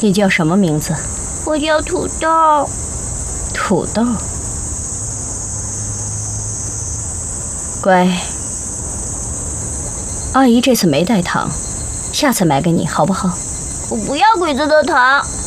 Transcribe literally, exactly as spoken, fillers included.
你叫什么名字？ 我叫土豆。 土豆。乖，阿姨这次没带糖，下次买给你好不好？ 我不要鬼子的糖。